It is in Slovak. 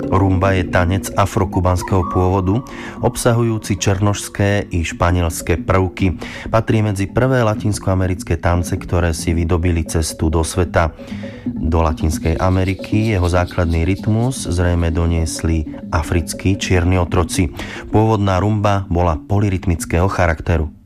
Rumba je tanec afrokubanského pôvodu, obsahujúci černošské i španielské prvky. Patrí medzi prvé latinskoamerické tance, ktoré si vydobili cestu do sveta. Do Latinskej Ameriky jeho základný rytmus zrejme doniesli africkí čierni otroci. Pôvodná rumba bola polyrytmického charakteru.